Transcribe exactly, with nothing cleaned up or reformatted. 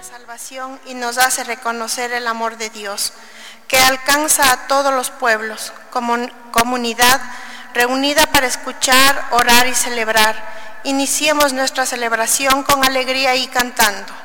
la salvación y nos hace reconocer el amor de Dios, que alcanza a todos los pueblos, como comunidad reunida para escuchar, orar y celebrar. Iniciemos nuestra celebración con alegría y cantando.